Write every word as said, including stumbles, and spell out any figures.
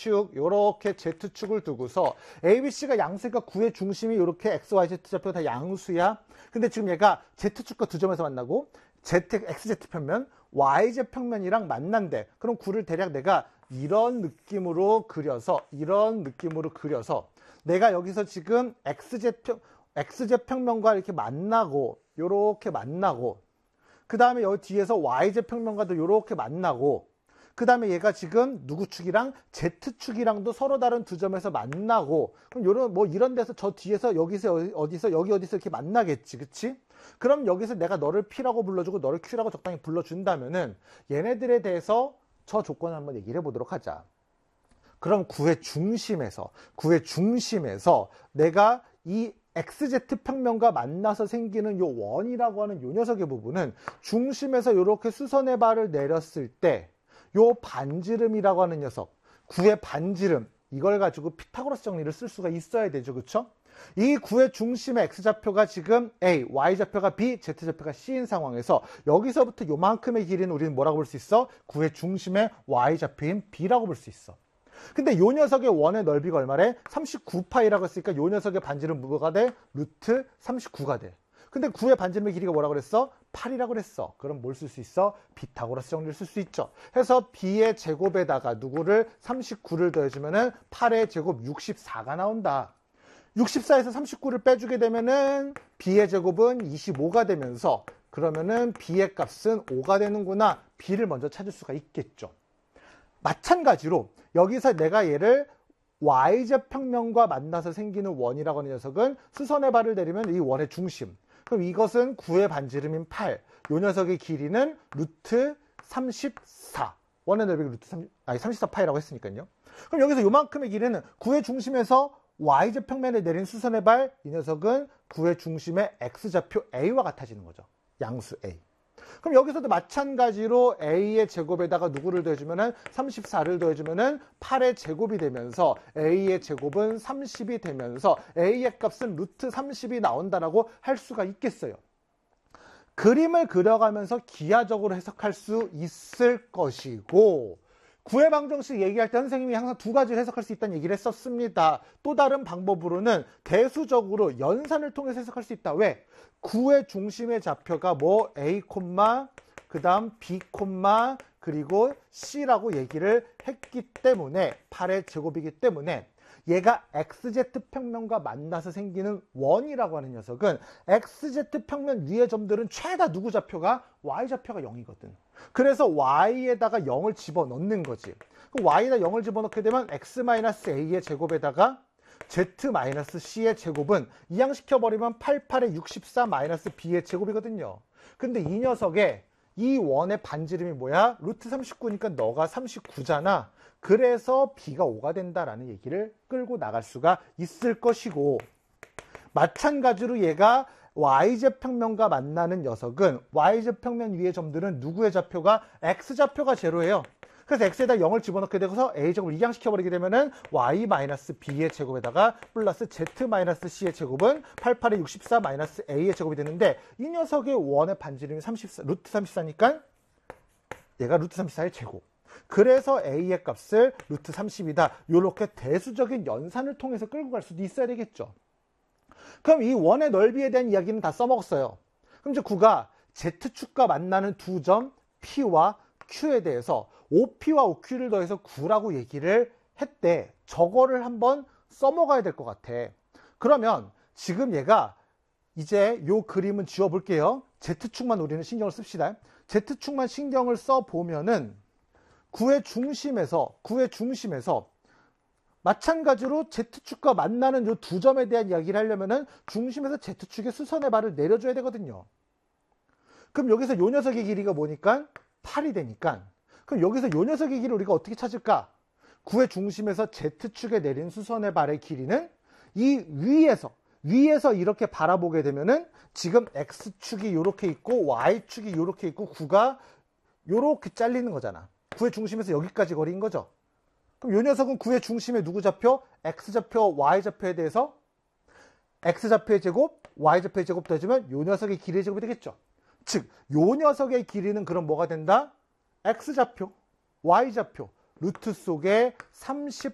X축, 요렇게 Z축을 두고서 A, B, C가 양수니까 구의 중심이 요렇게 X, Y, Z 좌표가 다 양수야. 근데 지금 얘가 Z축과 두 점에서 만나고 Z, 엑스 제트 평면, 와이 제트 평면이랑 만난대. 그럼 구를 대략 내가 이런 느낌으로 그려서 이런 느낌으로 그려서 내가 여기서 지금 엑스 제트 평, 엑스 제트 평면과 이렇게 만나고 요렇게 만나고 그 다음에 여기 뒤에서 와이 제트 평면과도 요렇게 만나고 그 다음에 얘가 지금 누구 축이랑 Z축이랑도 서로 다른 두 점에서 만나고 그럼 요런 뭐 이런 데서 저 뒤에서 여기서 어디서 여기 어디서 이렇게 만나겠지, 그치? 그럼 여기서 내가 너를 P라고 불러주고 너를 Q라고 적당히 불러준다면은 얘네들에 대해서 저 조건을 한번 얘기를 해보도록 하자. 그럼 구의 중심에서 구의 중심에서 내가 이 엑스 제트 평면과 만나서 생기는 요 원이라고 하는 요 녀석의 부분은 중심에서 이렇게 수선의 발을 내렸을 때 요 반지름이라고 하는 녀석, 구의 반지름, 이걸 가지고 피타고라스 정리를 쓸 수가 있어야 되죠, 그쵸? 이 구의 중심의 X좌표가 지금 A, Y좌표가 B, Z좌표가 C인 상황에서 여기서부터 요만큼의 길이는 우리는 뭐라고 볼 수 있어? 구의 중심의 Y좌표인 B라고 볼 수 있어. 근데 요 녀석의 원의 넓이가 얼마래? 삼십구 파이라고 했으니까 요 녀석의 반지름 뭐가 돼? 루트 삼십구가 돼. 근데 구의 반지름의 길이가 뭐라고 그랬어? 팔이라고 그랬어. 그럼 뭘 쓸 수 있어? 피타고라스 정리를 쓸 수 있죠. 해서 B의 제곱에다가 누구를 삼십구를 더해주면은 팔의 제곱 육십사가 나온다. 육십사에서 삼십구를 빼주게 되면은 B의 제곱은 이십오가 되면서 그러면은 B의 값은 오가 되는구나. B를 먼저 찾을 수가 있겠죠. 마찬가지로 여기서 내가 얘를 와이 제트 평면과 만나서 생기는 원이라고 하는 녀석은 수선의 발을 내리면 이 원의 중심. 그럼 이것은 구의 반지름인 팔. 요 녀석의 길이는 루트 삼십사. 원의 넓이가 루트 삼십, 아니 삼십사 파이라고 했으니까요. 그럼 여기서 요만큼의 길이는 구의 중심에서 와이 제트 평면에 내린 수선의 발, 이 녀석은 구의 중심의 X좌표 A와 같아지는 거죠. 양수 A. 그럼 여기서도 마찬가지로 A의 제곱에다가 누구를 더해주면은 삼십사를 더해주면은 팔의 제곱이 되면서 A의 제곱은 삼십이 되면서 A의 값은 루트 삼십이 나온다라고 할 수가 있겠어요. 그림을 그려가면서 기하적으로 해석할 수 있을 것이고 구의 방정식 얘기할 때 선생님이 항상 두 가지를 해석할 수 있다는 얘기를 했었습니다. 또 다른 방법으로는 대수적으로 연산을 통해서 해석할 수 있다. 왜? 구의 중심의 좌표가 뭐 A, 그 다음 B, 그리고 C라고 얘기를 했기 때문에 팔의 제곱이기 때문에 얘가 엑스 제트 평면과 만나서 생기는 원이라고 하는 녀석은 엑스 제트 평면 위의 점들은 최다 누구 좌표가? Y좌표가 영이거든. 그래서 Y에다가 영을 집어넣는 거지. 그럼 Y에다 영을 집어넣게 되면 X-A의 제곱에다가 Z-C의 제곱은 이항시켜버리면 팔십팔의 육십사 마이너스 B의 제곱이거든요. 근데 이 녀석의 이 원의 반지름이 뭐야? 루트 삼십구니까 너가 삼십구잖아. 그래서 B가 오가 된다라는 얘기를 끌고 나갈 수가 있을 것이고 마찬가지로 얘가 와이 제트 평면과 만나는 녀석은 와이 제트 평면 위의 점들은 누구의 좌표가? X좌표가 제로예요. 그래서 X에다 영을 집어넣게 되고서 A제곱을 이항시켜버리게 되면은 Y-B의 제곱에다가 플러스 Z-C의 제곱은 팔십팔의 육십사 마이너스 A의 제곱이 되는데 이 녀석의 원의 반지름이 삼십사, 루트 삼십사니까 얘가 루트 삼십사의 제곱. 그래서 A의 값을 루트 삼십이다. 이렇게 대수적인 연산을 통해서 끌고 갈 수도 있어야 되겠죠. 그럼 이 원의 넓이에 대한 이야기는 다 써먹었어요. 그럼 이제 구가 Z축과 만나는 두 점 P와 Q에 대해서 오피와 오큐를 더해서 구라고 얘기를 했대. 저거를 한번 써먹어야 될 것 같아. 그러면 지금 얘가 이제 요 그림은 지워볼게요. Z축만 우리는 신경을 씁시다. Z축만 신경을 써보면은 구의 중심에서 구의 중심에서 마찬가지로 Z축과 만나는 요 두 점에 대한 이야기를 하려면은 중심에서 Z축의 수선의 발을 내려줘야 되거든요. 그럼 여기서 요 녀석의 길이가 뭐니까? 팔이 되니까 그럼 여기서 요 녀석의 길이를 우리가 어떻게 찾을까? 구의 중심에서 Z축에 내린 수선의 발의 길이는 이 위에서 위에서 이렇게 바라보게 되면은 지금 X축이 이렇게 있고 Y축이 이렇게 있고 구가 이렇게 잘리는 거잖아. 구의 중심에서 여기까지 거리인 거죠. 그럼 요 녀석은 구의 중심의 누구 좌표? X좌표, Y좌표에 대해서 X좌표의 제곱, Y좌표의 제곱 더해주면 요 녀석의 길이의 제곱이 되겠죠. 즉, 요 녀석의 길이는 그럼 뭐가 된다? X좌표, Y좌표, 루트 속에